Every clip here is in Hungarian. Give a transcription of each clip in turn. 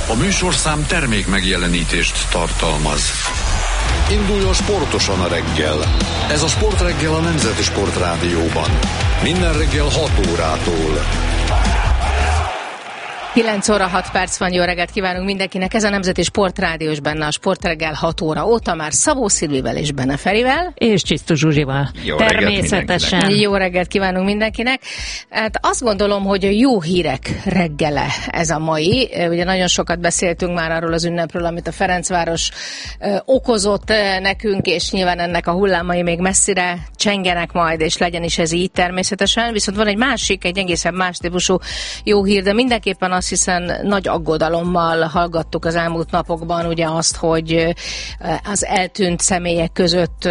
A műsorszám termék megjelenítést tartalmaz. Induljon sportosan a reggel. Ez a Sportreggel a Nemzeti Sportrádióban. Minden reggel 6 órától. 9 óra 6 perc van, jó reggelt kívánunk mindenkinek. Ez a Nemzeti Sportrádió, és benne a Sportreggel 6 óra óta már Szabó Szilvivel és Benne Ferivel. És Csisztus Zsuzsival. Természetesen. Jó reggelt kívánunk mindenkinek. Hát azt gondolom, hogy a jó hírek reggele ez a mai. Ugye nagyon sokat beszéltünk már arról az ünnepről, amit a Ferencváros okozott nekünk, és nyilván ennek a hullámai még messzire csengenek majd, és legyen is ez így természetesen. Viszont van egy másik, egy egészen más típusú jó hír, de mindenképpen az, hiszen nagy aggodalommal hallgattuk az elmúlt napokban ugye azt, hogy az eltűnt személyek között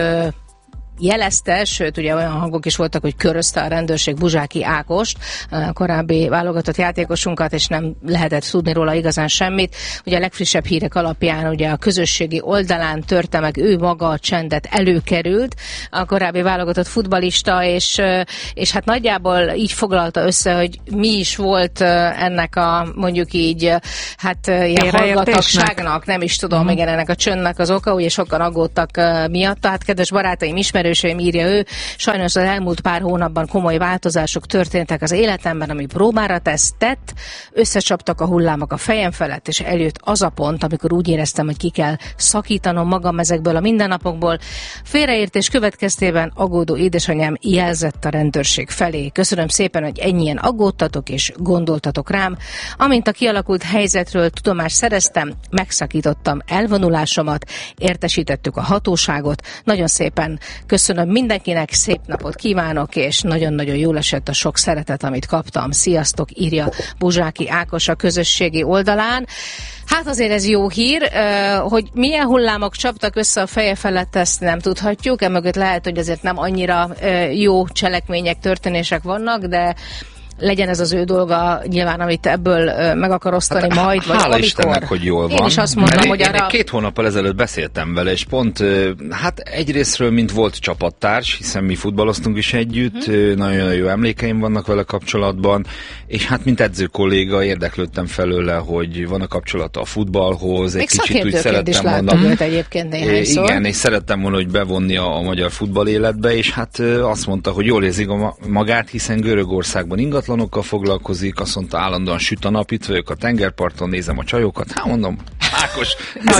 jelezte, sőt ugye olyan hangok is voltak, hogy körözte a rendőrség Buzsáki Ákost, a korábbi válogatott játékosunkat, és nem lehetett tudni róla igazán semmit. Ugye a legfrissebb hírek alapján ugye a közösségi oldalán törte meg ő maga a csendet, előkerült a korábbi válogatott futballista, és hát nagyjából így foglalta össze, hogy mi is volt ennek a mondjuk így hát ilyen hallgatagságnak, nem is tudom, igen, ennek a csöndnek az oka, ugye sokan aggódtak miatta. Hát kedves barátaim, ismerőseim, írja ő, sajnos az elmúlt pár hónapban komoly változások történtek az életemben, ami próbára tett, összecsaptak a hullámok a fejem felett, és eljött az a pont, amikor úgy éreztem, hogy ki kell szakítanom magam ezekből a mindennapokból. Félreértés következtében aggódó édesanyám jelzett a rendőrség felé. Köszönöm szépen, hogy ennyien aggódtatok és gondoltatok rám. Amint a kialakult helyzetről tudomást szereztem, megszakítottam elvonulásomat, értesítettük a hatóságot. Nagyon szépen köszönöm mindenkinek, szép napot kívánok, és nagyon-nagyon jól esett a sok szeretet, amit kaptam. Sziasztok, írja Buzsáki Ákos a közösségi oldalán. Hát azért ez jó hír, hogy milyen hullámok csaptak össze a feje felett, ezt nem tudhatjuk. Emögött lehet, hogy azért nem annyira jó cselekmények, történések vannak, de legyen ez az ő dolga, nyilván, amit ebből meg akar osztani majd, vagy hála amikor. Istennek, hogy jól van. Én is azt mondom, hogy arra... 2 hónappal ezelőtt beszéltem vele, és pont, hát egyrésztről, mint volt csapattárs, hiszen mi futballoztunk is együtt, nagyon jó emlékeim vannak vele kapcsolatban, és hát mint edző kolléga érdeklődtem felőle, hogy van a kapcsolata a futballhoz, egy kicsit úgy szerettem volna. Egyébként néhányszor. Igen, és szerettem volna, hogy bevonni a magyar futball életbe, és hát azt mondta, hogy jól érzik magát, hiszen Görögországban ingatlanokkal foglalkozik, azt mondta, állandóan süt a nap, itt vagyok a tengerparton, nézem a csajokat, hát mondom, Ákos,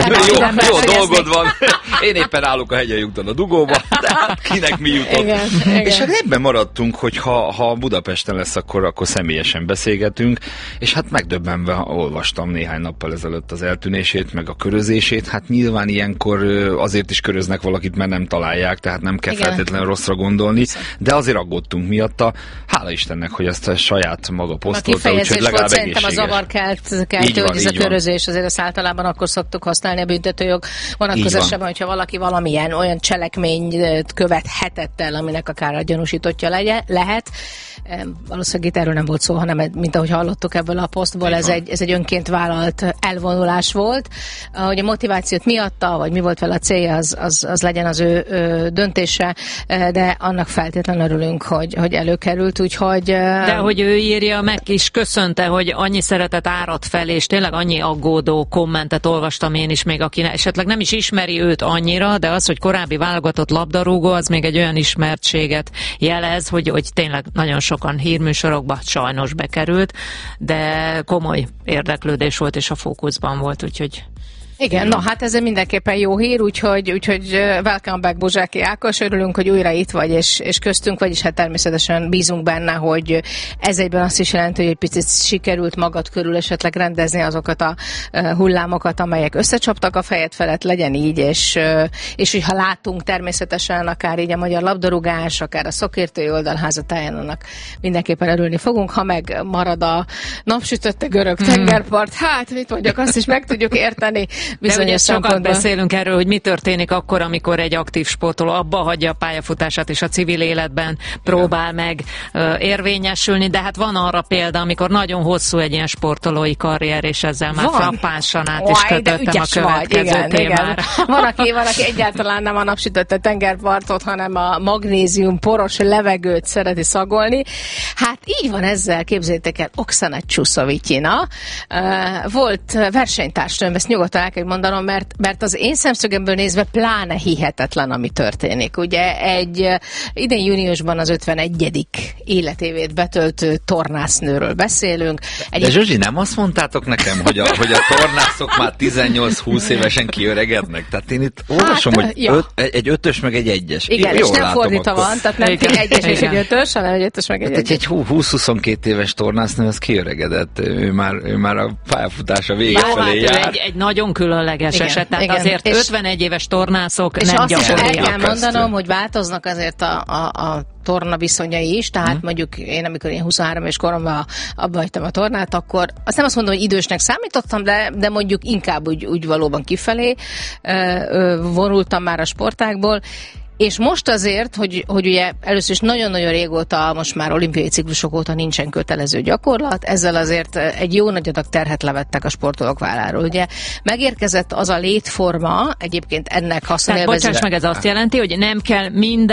jó dolgod van, én éppen állok a hegyen a dugóba, de hát kinek mi jutott. Igen. És hát ebben maradtunk, hogy ha Budapesten lesz, akkor személyesen beszélgetünk, és hát megdöbbenve olvastam néhány nappal ezelőtt az eltűnését, meg a körözését, hát nyilván ilyenkor azért is köröznek valakit, mert nem találják, tehát nem kell feltétlenül rosszra gondolni, de azért aggódtunk miatta. Hála Istennek, hogy ezt a saját maga posztolta, úgyhogy legalább egészséges. Szerintem a zavarkeltő, hogy ez a körözés, azért ezt általában akkor szoktuk használni a büntetőjog vonatkozásában, hogyha valaki valamilyen olyan cselekményt követhetett el, aminek akár a gyanúsítottja lehet. Valószínűleg itt erről nem volt szó, hanem mint ahogy hallottuk ebből a posztból, ez egy önként vállalt elvonulás volt. Hogy a motivációt miatta, vagy mi volt vele a célja, az legyen az ő döntése, de annak feltétlenül örülünk, hogy előkerült, úgyhogy... De hogy ő írja, meg is köszönte, hogy annyi szeretet árad fel, és tényleg annyi aggódó kommentet olvastam én is, még aki esetleg nem is ismeri őt annyira, de az, hogy korábbi válogatott labdarúgó, az még egy olyan ismertséget jelez, hogy tényleg nagyon sokan hírműsorokba sajnos bekerült, de komoly érdeklődés volt, és a fókuszban volt, úgyhogy... Igen, na hát ez mindenképpen jó hír, úgyhogy welcome back Buzsáki Ákos, örülünk, hogy újra itt vagy, és köztünk, vagyis hát természetesen bízunk benne, hogy ez egyben azt is jelenti, hogy egy picit sikerült magad körül esetleg rendezni azokat a hullámokat, amelyek összecsaptak a fejed felett, legyen így, és hogyha látunk természetesen akár így a magyar labdarúgás, akár a szakértői oldal házatáján, annak mindenképpen örülni fogunk, ha meg marad a napsütötte görög tengerpart, hát mit mondjak, azt is meg tudjuk érteni, bizonyos sokat szempontból. beszélünk erről, hogy mi történik akkor, amikor egy aktív sportoló abba hagyja a pályafutását, és a civil életben próbál meg érvényesülni, de hát van arra példa, amikor nagyon hosszú egy ilyen sportolói karrier, és ezzel már frappánsan át is kötöttem a következő témára. Van, aki egyáltalán nem a napsütötte tengerpartot, hanem a magnézium poros levegőt szereti szagolni. Hát így van ezzel, képzeljétek el, Oksana Csusovityina volt versenytársnőm, ezt nyugodtan el kell mondanom, mert az én szemszögemből nézve pláne hihetetlen, ami történik. Ugye idén júniusban az 51. életévét betöltő tornásznőről beszélünk. De Zsuzsi, nem azt mondtátok nekem, hogy a tornászok már 18-20 évesen kiöregednek? Tehát én itt olvasom, hogy egy 5-ös meg egy 1-es. Igen, és nem fordítva van, tehát nem egy 1-es és egy 5-ös, hanem egy 5-ös meg egy 1-es. Egy 20-22 éves tornásznő, az kiöregedett. Ő már a pályafutása vége felé jár. Egy nagyon különleges eset, tehát azért 51 éves tornászok nem gyakoriak. És azt el kell mondanom, hogy változnak azért a torna viszonyai is, tehát mondjuk én, amikor én 23 éves koromban abba hagytam a tornát, akkor azt nem azt mondom, hogy idősnek számítottam, de mondjuk inkább úgy valóban kifelé vonultam már a sportágból. És most azért, hogy ugye először is nagyon-nagyon régóta, most már olimpiai ciklusok óta nincsen kötelező gyakorlat, ezzel azért egy jó nagy adag terhet levettek a sportolók válláról. Ugye megérkezett az a létforma, egyébként ennek haszonélvező. Bocsáss meg, ez azt jelenti, hogy nem kell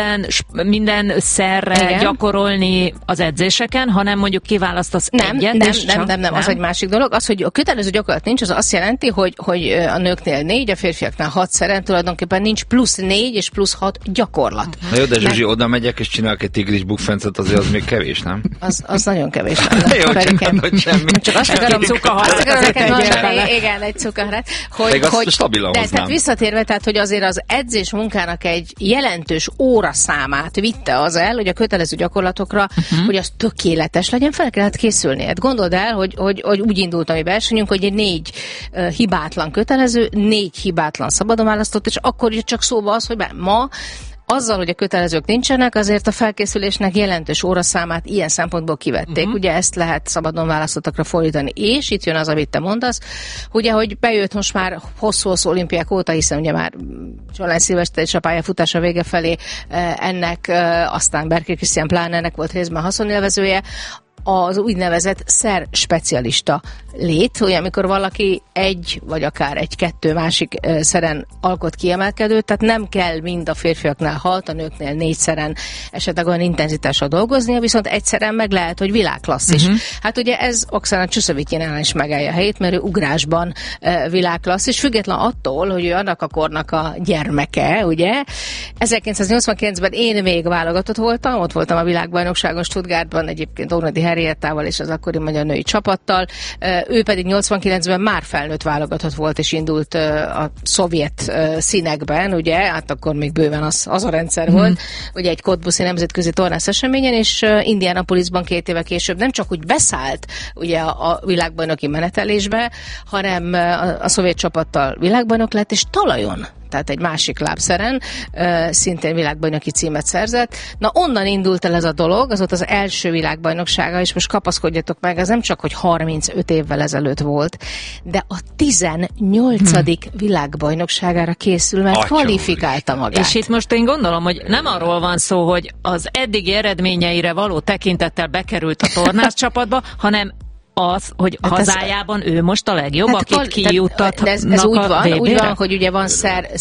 minden szerre gyakorolni az edzéseken, hanem mondjuk kiválasztasz egyet. Nem, az egy másik dolog. Az, hogy a kötelező gyakorlat nincs, az azt jelenti, hogy a nőknél 4, a férfiaknál 6 szeren, tulajdonképpen nincs plusz 4 és plusz 6 gyakorlat. Na jó, de Zsuzsi, oda megyek és csinálok egy tigris bukfencet, azért az még kevés, nem? Az nagyon kevés lenne. Jó, csak azt akarom cukaharat. Igen, egy cukaharat. Hogy stabilan hoznám. Tehát visszatérve, tehát, hogy azért az edzés munkának egy jelentős óraszámát vitte az el, hogy a kötelező gyakorlatokra, hogy az tökéletes legyen, fel kellett készülni. Hát gondold el, hogy úgy indult a mi versenyünk, hogy egy 4 hibátlan kötelező, 4 hibátlan szabadon választott, és akkor csak szóba az, hogy ma azzal, hogy a kötelezők nincsenek, azért a felkészülésnek jelentős óraszámát ilyen szempontból kivették. Ugye ezt lehet szabadon választottakra fordítani. És itt jön az, amit te mondasz, ugye, hogy bejött most már hosszú-hosszú olimpiák óta, hiszen ugye már Zsolán Szilveszter és a pályafutása vége felé ennek, aztán Berki Krisztián pláne ennek volt részben haszonélvezője, az úgynevezett szerspecialista lét, hogy amikor valaki egy, vagy akár egy-kettő másik szeren alkot kiemelkedőt, tehát nem kell mind a férfiaknál 6, a nőknél 4 szeren esetleg olyan intenzitással dolgoznia, viszont egyszeren meg lehet, hogy világklassz is. Hát ugye ez Oksana Csusovityinál is megállja a helyét, mert ő ugrásban világklassz, és független attól, hogy ő annak a kornak a gyermeke, ugye. 1989-ben én még válogatott voltam, ott voltam a világbajnokságon Stuttgartban, egyébként Ónodi Henriettával és az akkori magyar női csapattal. Ő pedig 89-ben már felnőtt válogatott volt, és indult a szovjet színekben, ugye, hát akkor még bőven az a rendszer volt, ugye egy Cottbuszi nemzetközi tornász eseményen, és Indianapolisban 2 éve később nem csak úgy beszállt ugye a világbajnoki menetelésbe, hanem a szovjet csapattal világbajnok lett, és talajon, tehát egy másik lábszeren, szintén világbajnoki címet szerzett. Na onnan indult el ez a dolog, az volt az első világbajnoksága, és most kapaszkodjatok meg, ez nem csak, hogy 35 évvel ezelőtt volt, de a 18. világbajnokságára készül, mert kvalifikálta magát. És itt most én gondolom, hogy nem arról van szó, hogy az eddigi eredményeire való tekintettel bekerült a tornász csapatba, hanem az, hogy hazájában ő most a legjobb, akit kijuttatnak ez úgy van, hogy ugye van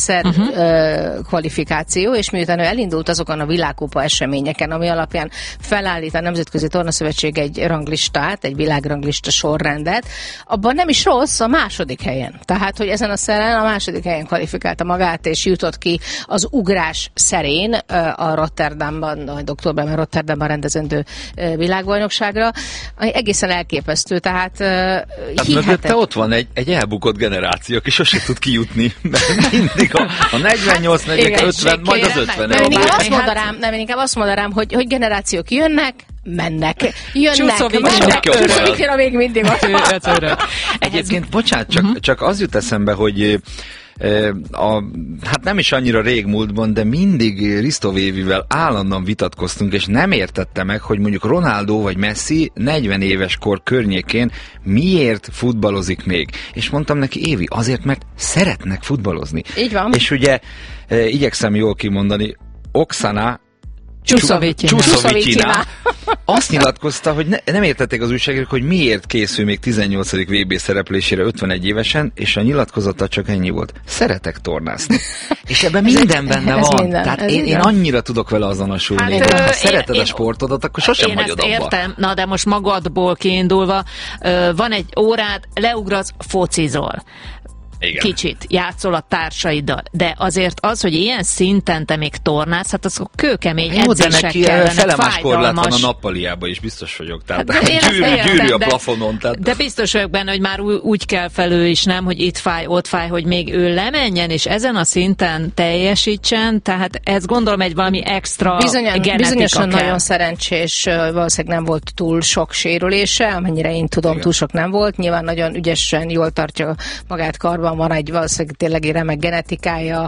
kvalifikáció, és miután ő elindult azokon a világkupa eseményeken, ami alapján felállít a Nemzetközi Tornaszövetség egy ranglistát, egy világranglista sorrendet, abban nem is rossz a második helyen. Tehát, hogy ezen a szeren a második helyen kvalifikálta magát, és jutott ki az ugrás szerén a Rotterdamban, majd októberben Rotterdamban rendezendő világbajnokságra, ami egészen elképesztő. Tehát mögötte ott van egy elbukott generáció, aki sose tud kijutni, mert mindig a 48, 40, 50, majd az 50. Nem, én inkább azt mondanám, hogy generációk jönnek, mennek. Csusovityina még mindig ott. Egyébként, bocsánat, csak az jut eszembe, hogy hát nem is annyira régmúltban, de mindig Risto Vévivel állandóan vitatkoztunk, és nem értette meg, hogy mondjuk Ronaldo vagy Messi 40 éves kor környékén miért futballozik még. És mondtam neki, Évi, azért, mert szeretnek futballozni. Így van. És ugye igyekszem jól kimondani, Oksana Csúszovityina azt nyilatkozta, hogy nem értették az újságírók, hogy miért készül még 18. VB szereplésére 51 évesen, és a nyilatkozata csak ennyi volt. Szeretek tornászni. És ebben minden benne van. Minden, tehát én annyira tudok vele azonosulni. Hát, ha szereted a sportodat, akkor sosem hagyod abba. Én ezt értem, na de most magadból kiindulva, van egy órád, leugrasz, focizol. Igen. Kicsit játszol a társaiddal, de azért az, hogy ilyen szinten te még tornász, hát az kőkemény edzések kellene, felemás korlát van a nappaliába is, biztos vagyok. Tehát gyűrű a plafonon. De biztos vagyok benne, hogy már úgy kell felő is, nem, hogy itt fáj, ott fáj, hogy még ő lemenjen, és ezen a szinten teljesítsen, tehát ez gondolom egy valami extra genetika bizonyosan kell. Nagyon szerencsés, valószínűleg nem volt túl sok sérülése, amennyire én tudom, igen. Túl sok nem volt, nyilván nagyon ügyesen jól tartja magát karban, van egy valószínűleg tényleg egy remek genetikája,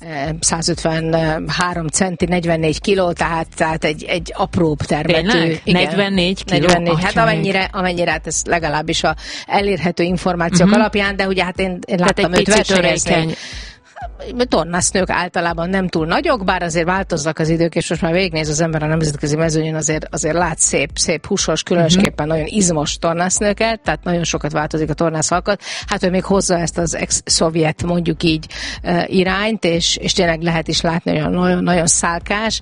153 centi, 44 kiló, tehát egy apróbb termetű. 44 kiló? 44, hát amennyire hát ez legalábbis a elérhető információk alapján, de ugye hát én láttam őt versenyezni. Tornásznők általában nem túl nagyok, bár azért változnak az idők, és most már végignéz az ember a nemzetközi mezőnyön, azért lát szép húsos, különösképpen nagyon izmos tornásznőket, tehát nagyon sokat változik a tornászalkat. Hát ő még hozza ezt az ex-szovjet, mondjuk így irányt, és tényleg lehet is látni, hogy nagyon szálkás,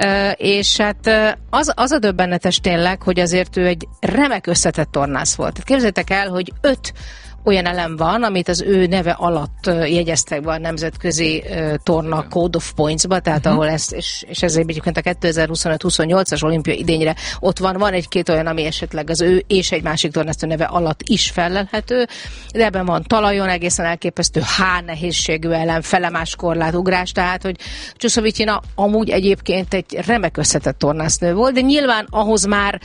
és hát az a döbbenetes tényleg, hogy azért ő egy remek összetett tornász volt. Tehát képzeljétek el, hogy 5 olyan elem van, amit az ő neve alatt jegyeztek be a nemzetközi torna Code of Points-ba, tehát ahol ezt, és ezért egyébként a 2025-28-as olimpia idényre ott van egy-két olyan, ami esetleg az ő és egy másik tornázó neve alatt is felelhető, de ebben van talajon egészen elképesztő nehézségű elem, felemás korlát, ugrás, tehát hogy Csúszovityina amúgy egyébként egy remek összetett tornásznő volt, de nyilván ahhoz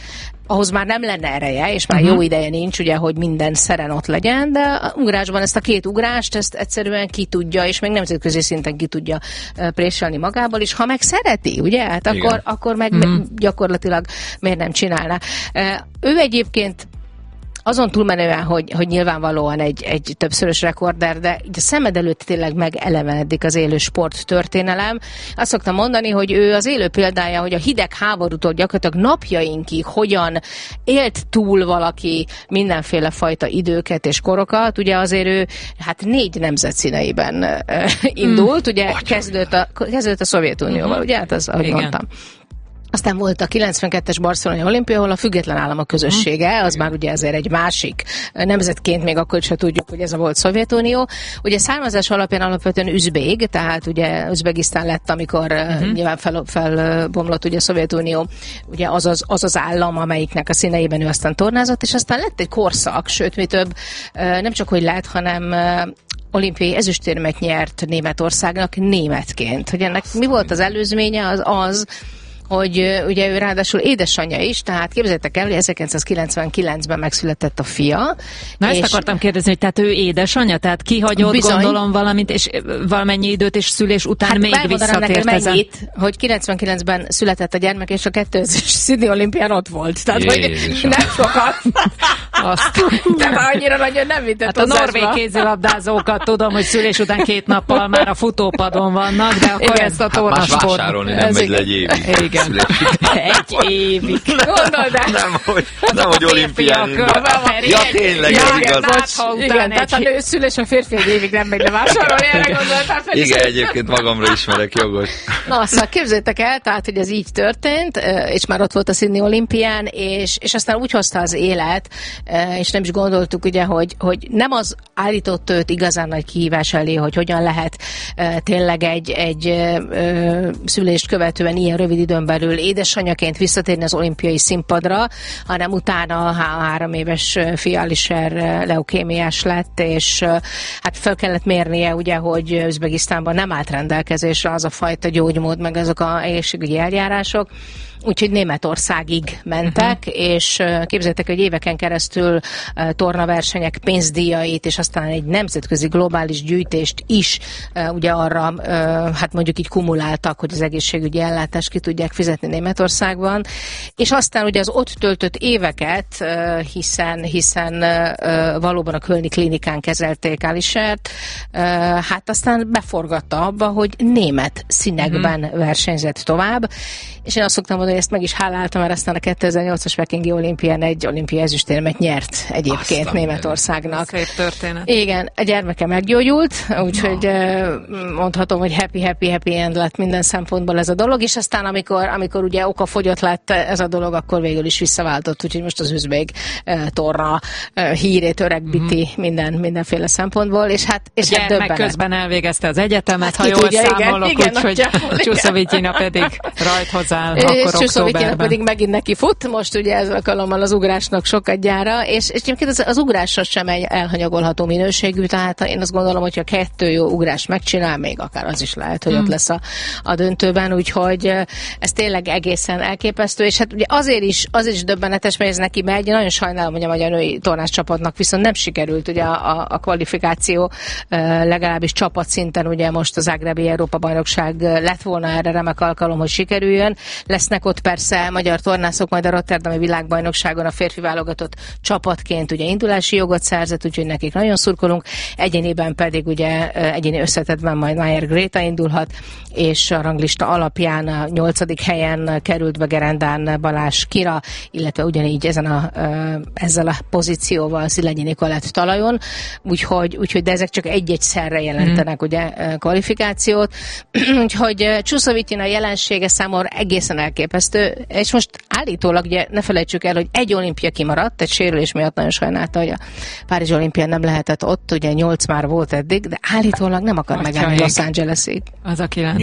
már nem lenne ereje, és már jó ideje nincs, ugye, hogy minden szeren ott legyen, de a ugrásban ezt a 2 ugrást, ezt egyszerűen ki tudja, és még nemzetközi szinten ki tudja préselni magából, és ha meg szereti, ugye, hát akkor meg gyakorlatilag miért nem csinálná. Ő egyébként azon túlmenően, hogy nyilvánvalóan egy többszörös rekorder, de így a szemed előtt tényleg megelevenedik az élő sport történelem. Azt szoktam mondani, hogy ő az élő példája, hogy a hidegháborútól gyakorlatilag napjainkig hogyan élt túl valaki mindenféle fajta időket és korokat. Ugye azért ő 4 nemzet színeiben indult, ugye kezdődött a Szovjetunióval, ugye, hát az, ahogy mondtam. Aztán volt a 92-es Barcelonai olimpia, ahol a független államok közössége, az már ugye azért egy másik nemzetként, még akkor sem tudjuk, hogy ez a volt Szovjetunió. Ugye származás alapján alapvetően üzbég, tehát ugye Üzbegisztán lett, amikor nyilván felbomlott ugye a Szovjetunió, ugye az az állam, amelyiknek a színeiben ő aztán tornázott, és aztán lett egy korszak, sőt, mi több, nem csak hogy lett, hanem olimpiai ezüstérmet nyert Németországnak németként. Hogy ennek mi volt az előzménye, az hogy ugye ő ráadásul édesanyja is, tehát képzeljétek el, hogy 1999-ben megszületett a fia. Na ezt akartam kérdezni, hogy tehát ő édesanyja, tehát kihagyott gondolom valamit, és valamennyi időt, és szülés után még visszatért ezen. Hogy 99-ben született a gyermek, és a 2000-es Sydney olimpián ott volt. Tehát, hogy nem sokat. Tehát annyira nagyon nem vitett hát a norvég kézilabdázókat tudom, hogy szülés után 2 nappal már a futópadon vannak, de akkor ezt a tornasport. Más vásárolni nem megy le egy évig. Igen. Egy évig. Gondold el. Nem, hogy olimpián. Ja, tényleg, ez igaz. Igen, tehát a nő szülés, a férfi egy évig nem megy le vásárolni, erre gondoltál fel. Igen, egyébként magamra ismerek, jogos. Na, szóval képzeljétek el, tehát, hogy ez így történt, és már ott volt a Sydney olimpián, és aztán úgy hozta az élet, és nem is gondoltuk, ugye, hogy nem az állított őt igazán nagy kihívás elé, hogy hogyan lehet tényleg egy szülést követően ilyen rövid időn időn belül édesanyaként visszatérni az olimpiai színpadra, hanem utána a 3 éves fia Alisher leukémiás lett, és hát fel kellett mérnie, ugye, hogy Üzbegisztánban nem állt rendelkezésre az a fajta gyógymód, meg azok az egészségügyi eljárások, úgyhogy Németországig mentek, és képzeljétek, hogy éveken keresztül tornaversenyek pénzdíjait, és aztán egy nemzetközi globális gyűjtést is ugye arra, hát mondjuk így kumuláltak, hogy az egészségügyi ellátást ki tudják fizetni Németországban, és aztán ugye az ott töltött éveket, hiszen valóban a Kölni klinikán kezelték Alishert, hát aztán beforgatta abba, hogy német színekben versenyzett tovább, és én azt szoktam mondani, hogy ezt meg is háláltam, mert aztán a 2008-as pekingi olimpián egy olimpiai ezüstérmet nyert egyébként aztán Németországnak. Szép történet. Igen, a gyermeke meggyógyult, úgyhogy mondhatom, hogy happy end lett minden szempontból ez a dolog, és aztán amikor ugye okafogyott lett ez a dolog, akkor végül is visszaváltott, úgyhogy most az üzbég torna hírét öregbíti mindenféle szempontból, és hát gyermek közben elvégezte az egyetemet, ha jól számolok, úgyhogy Csusovityina pedig rajthoz áll, akkor októberben. Pedig megint neki fut, most ugye ez alkalommal az ugrásnak sokadjára, és egyébként az ugrásra sem egy elhanyagolható minőségű, tehát én azt gondolom, hogyha 2 jó ugrást megcsinál, még akár az is lehet, hogy ott lesz a döntőben, úgyhogy ez tényleg egészen elképesztő, és hát ugye azért is döbbenetes, mert ez neki megy, nagyon sajnálom, hogy a magyar női tornás csapatnak viszont nem sikerült ugye a kvalifikáció, legalábbis csapatszinten, ugye most az zágrábi Európa-bajnokság lett volna erre remek alkalom, hogy sikerüljön. Lesznek ott persze magyar tornászok, majd a Rotterdami világbajnokságon a férfi válogatott csapatként ugye indulási jogot szerzett, úgyhogy nekik nagyon szurkolunk. Egyéniben pedig ugye egyéni összetettben majd Mayer Gréta indulhat, és a ranglista alapján a 8. helyen került be Gerendán Balázs Kira, illetve ugyanígy ezzel a pozícióval Szilegyi Nikolett talajon, úgyhogy de ezek csak egy-egy szerre jelentenek ugye kvalifikációt. Úgyhogy Csusovityina jelensége számomra egészen elképesztő, és most állítólag ugye ne felejtsük el, hogy egy olimpia kimaradt, egy sérülés miatt nagyon sajnálta, hogy a Párizsi olimpián nem lehetett ott, ugye 8 már volt eddig, de állítólag nem akar megállni Los Angelesig. Az a 9.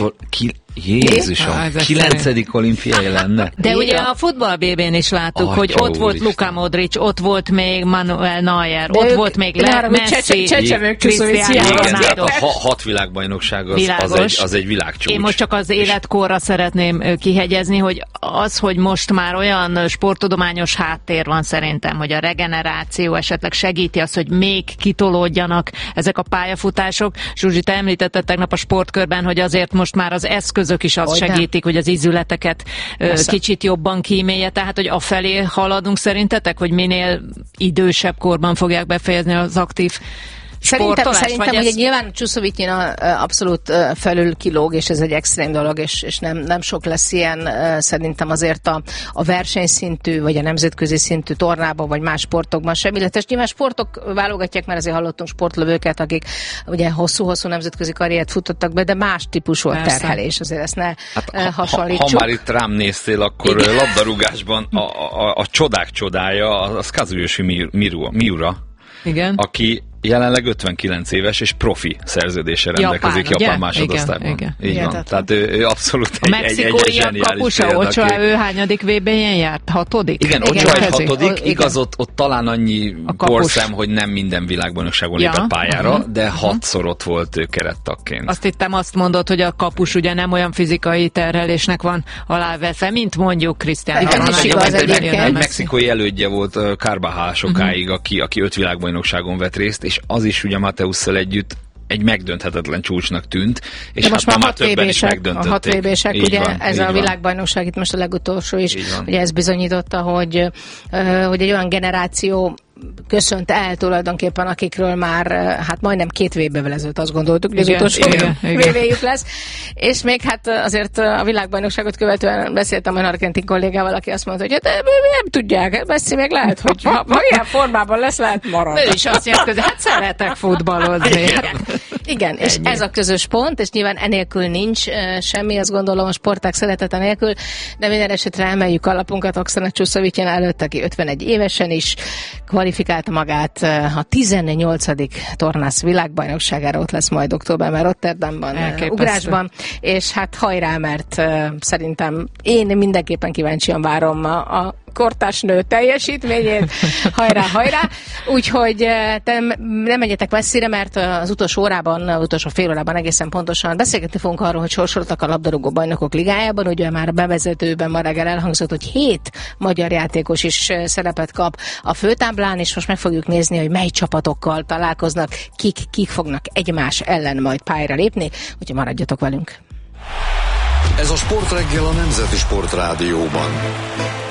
Jézusom, 9. olimpiai lenne. De ugye a futball BB-n is láttuk, hogy ott volt Luka Modric, ott volt még Manuel Neuer, ott volt még Messi, Cristiano Ronaldo. 6 világbajnokság az egy világcsúcs. Én most csak az életkorra szeretném kihegyezni, hogy hogy most már olyan sporttudományos háttér van szerintem, hogy a regeneráció esetleg segíti azt, hogy még kitolódjanak ezek a pályafutások. Zsuzsi, te említetted tegnap a sportkörben, hogy azért most már az eszközök is azt segítik, hogy az ízületeket kicsit jobban kímélje, tehát hogy afelé haladunk szerintetek, hogy minél idősebb korban fogják befejezni az aktív Szerintem hogy nyilván Csusovityina abszolút felül kilóg, és ez egy extrém dolog, és nem sok lesz ilyen, szerintem azért a versenyszintű, vagy a nemzetközi szintű tornában, vagy más sportokban sem, illetve nyilván sportok válogatják, mert azért hallottunk sportlövőket, akik ugye hosszú-hosszú nemzetközi karriert futottak be, de más típusú a terhelés, azért ezt ne hasonlítsuk. Ha már itt rám néztél, akkor labdarúgásban a csodák csodája az Kazuyoshi Miura, igen. Aki jelenleg 59 éves, és profi szerződéssel rendelkezik Japán másodosztályban. Így van. Tehát ő abszolút egy zseniális kapusa, Ochoa, ő hányadik VB-n járt? 6. Igen, Ochoa egy 6. Igaz, ott talán annyi porszem, hogy nem minden világbajnokságon lépett pályára, de 6-szor ott volt ő kerettagként. Azt hittem, azt mondod, hogy a kapus ugye nem olyan fizikai terhelésnek van alávetve, mint mondjuk Cristiano Ronaldo. Egy mexikói elődje volt Carvajal sokáig, aki 5 világbajnokságon vett részt, és az is ugye Mateusszal együtt egy megdönthetetlen csúcsnak tűnt, és de most hát már többen is megdöntötték. A 6 VB-sek, ugye van, ez a világbajnokság, itt most a legutolsó is, ugye ez bizonyította, hogy egy olyan generáció köszönt el tulajdonképpen, akikről már hát majdnem 2 VB-vel ezelőtt azt gondoltuk, hogy az utolsó VB-jük lesz. És még hát azért a világbajnokságot követően beszéltem olyan argentin kollégával, aki azt mondta, hogy hát nem tudják, Messi még lehet, hogy ha ilyen formában lesz, lehet maradni. Ő is azt jelenti, hogy hát szeretek futballozni. Igen, ennyi. És ez a közös pont, és nyilván enélkül nincs semmi, azt gondolom a sportág szeretete nélkül, de minden esetre emeljük alapunkat Oksana Csúszovityán előtt, aki 51 évesen is kvalifikálta magát a 18. tornász világbajnokságára, ott lesz majd októberben Rotterdamban, ugrásban, és hát hajrá, mert szerintem én mindenképpen kíváncsian várom a kortárs nő teljesítményét. Hajrá, hajrá! Úgyhogy nem menjetek messzire, mert az utolsó órában, az utolsó fél órában egészen pontosan beszélgetni fogunk arról, hogy sorsoltak a labdarúgó bajnokok ligájában. Ugye már a bevezetőben ma reggel elhangzott, hogy 7 magyar játékos is szerepet kap a főtáblán, és most meg fogjuk nézni, hogy mely csapatokkal találkoznak, kik fognak egymás ellen majd pályára lépni. Úgyhogy maradjatok velünk! Ez a Sportreggel a Nemzeti Sportrádióban.